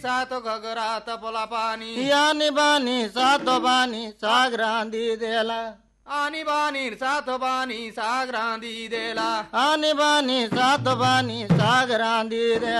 सातो घगरा तपला पानी यानी बानी सातो बानी साग रांधी देला आनी बानी सातो बानी साग रांधी देला आनी बानी सातो बानी साग रांधी देला